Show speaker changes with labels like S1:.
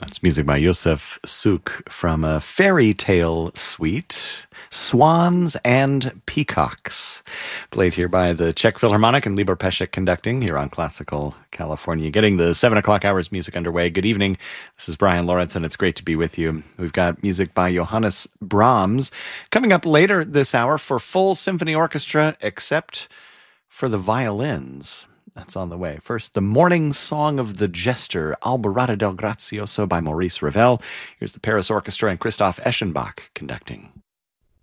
S1: It's music by Yosef Suk from a fairy tale suite, Swans and Peacocks, played here by the Czech Philharmonic and Libor Pesek conducting here on Classical California. Getting the 7 o'clock hours music underway. Good evening. This is Brian Lawrence, and it's great to be with you. We've got music by Johannes Brahms coming up later this hour for full symphony orchestra, except for the violins. That's on the way. First, the Morning Song of the Jester, Alborada del Grazioso by Maurice Ravel. Here's the Paris Orchestra and Christoph Eschenbach conducting.